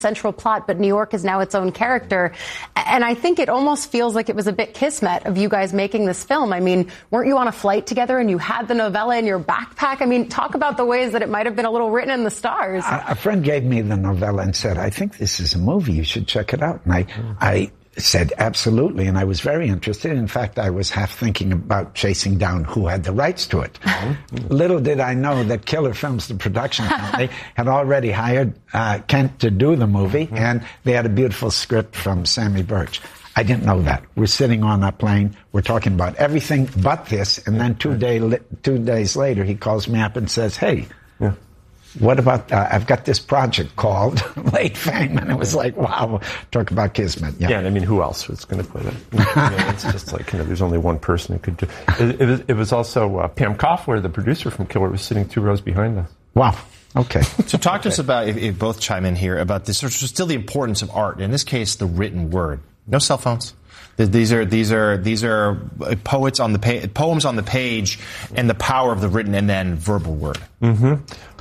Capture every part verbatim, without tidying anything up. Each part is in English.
central plot, but New York is now its own character. And I think it almost feels like it was a bit kismet of you guys making this film. I mean, weren't you on a flight together and you had the novella in your backpack? I mean, talk about the ways that it might have been a little written in the stars. A, a friend gave me the novella and said, I think this is a movie. You should check it out. And I, mm. I said, absolutely. And I was very interested. In fact, I was half thinking about chasing down who had the rights to it. Mm-hmm. Little did I know that Killer Films, the production company, had already hired uh, Kent to do the movie, mm-hmm. and they had a beautiful script from Sammy Birch. I didn't know that. We're sitting on a plane. We're talking about everything but this. And then two, day li- two days later, he calls me up and says, hey, yeah. What about, uh, I've got this project called Late Fame, and it was like, wow, talk about kismet. Yeah, yeah, and I mean, who else was going to play that? You know, it's just like, you know, there's only one person who could do it. It was, it was also uh, Pam Koffler, the producer from Killer, was sitting two rows behind us. Wow. Okay. So talk to us about, if, if both chime in here, about this, still the importance of art. In this case, the written word. No cell phones. These are these are these are poets on the pa- poems on the page, and the power of the written and then verbal word. Mm-hmm.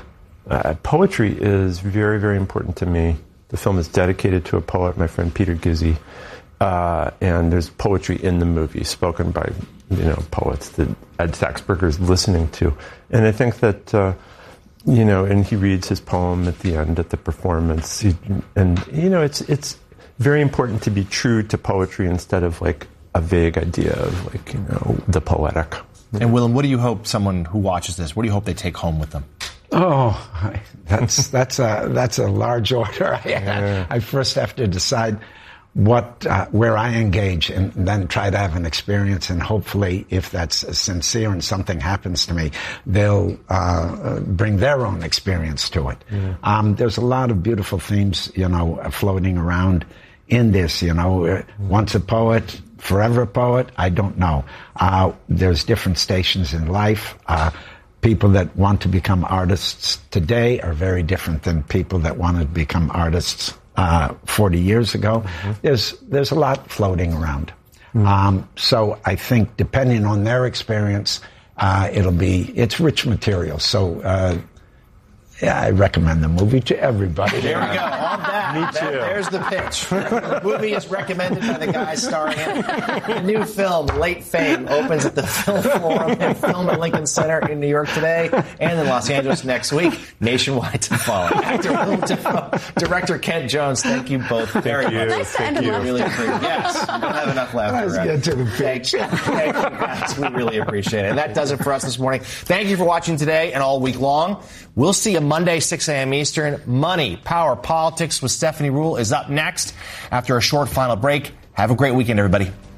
Uh, poetry is very, very important to me. The film is dedicated to a poet, my friend Peter Gizzi, uh, and there's poetry in the movie spoken by, you know, poets that Ed Saxberger is listening to. And I think that, uh, you know, and he reads his poem at the end at the performance. He, and, you know, it's it's very important to be true to poetry instead of, like, a vague idea of, like, you know, the poetic. And, Willem, what do you hope someone who watches this, what do you hope they take home with them? Oh, that's that's a that's a large order. I, yeah. I first have to decide what uh, where I engage, and then try to have an experience. And hopefully, if that's sincere and something happens to me, they'll uh, bring their own experience to it. Yeah. Um, there's a lot of beautiful themes, you know, floating around in this. You know, uh, once a poet, forever a poet. I don't know. Uh, there's different stations in life. Uh, People that want to become artists today are very different than people that wanted to become artists uh, forty years ago. Mm-hmm. There's there's a lot floating around. Mm-hmm. Um, so I think depending on their experience, uh, it'll be it's rich material. So uh, yeah, I recommend the movie to everybody. There we go. On that, Me too. That, there's the pitch. The movie is recommended by the guys starring in it. The new film, Late Fame, opens at the Film Forum and Film at Lincoln Center in New York today and in Los Angeles next week. Nationwide to follow. Actor Willem Dafoe, director Kent Jones, thank you both very thank much. You. Nice to thank end you. in Really appreciate Yes, we don't have enough laughter. Let's right? get to the pitch. Thank, thank you guys. We really appreciate it. And that does it for us this morning. Thank you for watching today and all week long. We'll see you Monday, six a.m. Eastern. Money, Power, Politics with Stephanie Ruhle is up next after a short final break. Have a great weekend, everybody.